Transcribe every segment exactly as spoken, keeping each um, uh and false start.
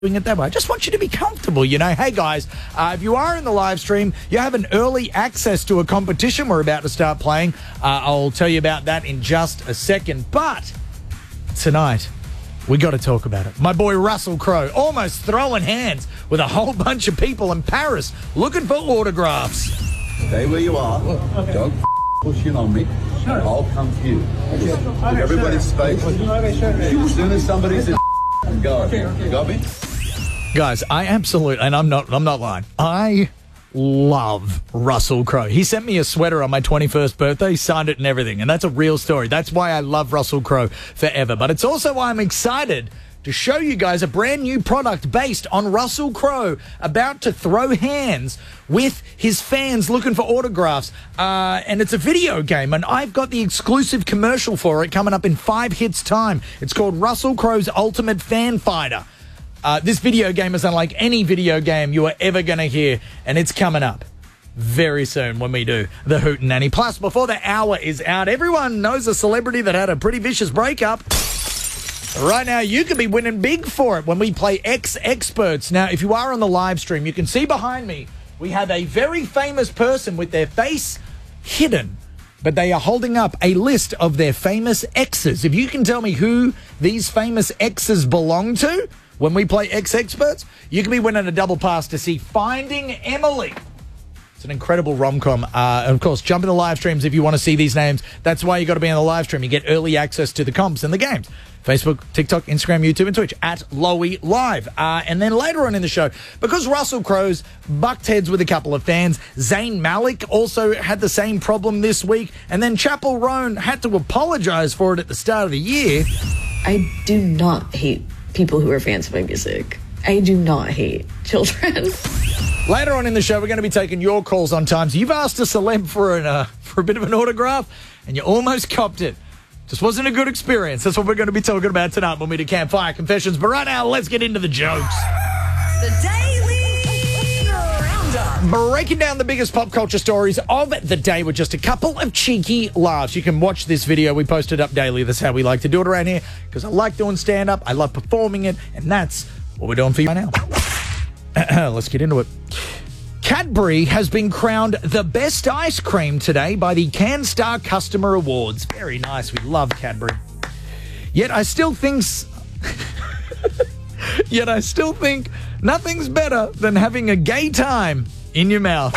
doing it that way. I just want you to be comfortable, you know. Hey, guys, uh, if you are in the live stream, you have an early access to a competition we're about to start playing. Uh, I'll tell you about that in just a second. But tonight, we got to talk about it. My boy Russell Crowe almost throwing hands with a whole bunch of people in Paris looking for autographs. Stay where you are. Okay. Don't push in on me. I'll come to you. Just give everybody's space. As soon as somebody's in, go. You got me? Guys, I absolutely, and I'm not, I'm not lying. I love Russell Crowe. He sent me a sweater on my twenty-first birthday, signed it and everything, and that's a real story. That's why I love Russell Crowe forever. But it's also why I'm excited to show you guys a brand new product based on Russell Crowe about to throw hands with his fans looking for autographs. Uh, and it's a video game, and I've got the exclusive commercial for it coming up in five hits time. It's called Russell Crowe's Ultimate Fan Fighter. Uh, this video game is unlike any video game you are ever going to hear, and it's coming up very soon when we do the Hootenanny. Plus, before the hour is out, everyone knows a celebrity that had a pretty vicious breakup. Right now, you could be winning big for it when we play X Experts. Now, if you are on the live stream, you can see behind me, we have a very famous person with their face hidden, but they are holding up a list of their famous exes. If you can tell me who these famous exes belong to when we play X Experts, you can be winning a double pass to see Finding Emily. It's an incredible rom-com. Uh, and of course, jump in the live streams if you want to see these names. That's why you got to be on the live stream. You get early access to the comps and the games. Facebook, TikTok, Instagram, YouTube, and Twitch at Lowy Live. Uh, and then later on in the show, because Russell Crowe's bucked heads with a couple of fans, Zayn Malik also had the same problem this week. And then Chappell Roan had to apologize for it at the start of the year. I do not hate people who are fans of my music. I do not hate children. Later on in the show, we're going to be taking your calls on times. You've asked a celeb for, an, uh, for a bit of an autograph, and you almost copped it. Just wasn't a good experience. That's what we're going to be talking about tonight when we do Campfire Confessions. But right now, let's get into the jokes. The Daily Roundup. Breaking down the biggest pop culture stories of the day with just a couple of cheeky laughs. You can watch this video. We post it up daily. That's how we like to do it around here, because I like doing stand-up. I love performing it, and that's what we're doing for you right now. Let's get into it. Cadbury has been crowned the best ice cream today by the CanStar Customer Awards. Very nice. We love Cadbury. Yet I still think... Yet I still think nothing's better than having a gay time in your mouth.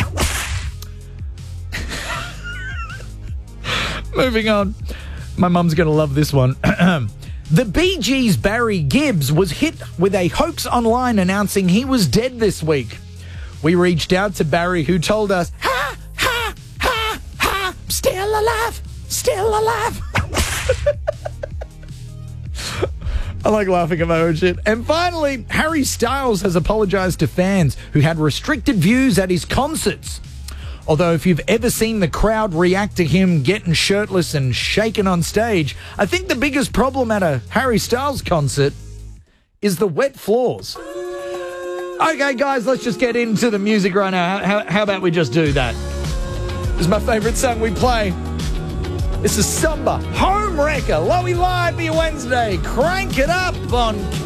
Moving on. My mum's going to love this one. The Bee Gees' Barry Gibbs was hit with a hoax online announcing he was dead this week. We reached out to Barry, who told us, ha, ha, ha, ha, still alive, still alive. I like laughing at my own shit. And finally, Harry Styles has apologized to fans who had restricted views at his concerts. Although if you've ever seen the crowd react to him getting shirtless and shaking on stage, I think the biggest problem at a Harry Styles concert is the wet floors. Okay, guys, let's just get into the music right now. How, how about we just do that? This is my favorite song we play. This is Samba, Home Wrecker, Lowy Live, be Wednesday. Crank it up on